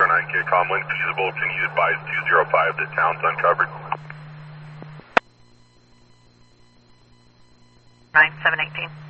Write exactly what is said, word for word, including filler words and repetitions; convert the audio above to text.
nine K Comlink feasible. Can you advise two zero five that town's uncovered? nine seven eighteen.